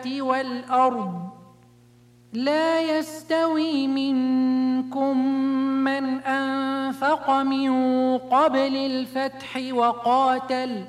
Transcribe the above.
والأرض لا يستوي منكم من أنفق من قبل الفتح وقاتل